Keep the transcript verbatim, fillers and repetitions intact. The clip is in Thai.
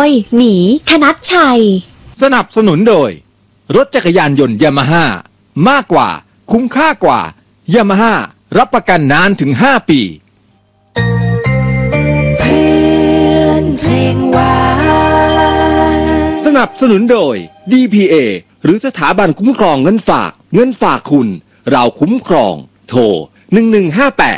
ยหมีคณัชชัยสนับสนุนโดยรถจักรยานยนต์ยามาฮ่ามากกว่าคุ้มค่ากว่ายามาฮ่ารับประกันนานถึงห้าปีเพื่อนเพลงหวานสนับสนุนโดย ดี พี เอ หรือสถาบันคุ้มครองเงินฝากเงินฝากคุณเราคุ้มครองโทรหนึ่งหนึ่งห้าแปด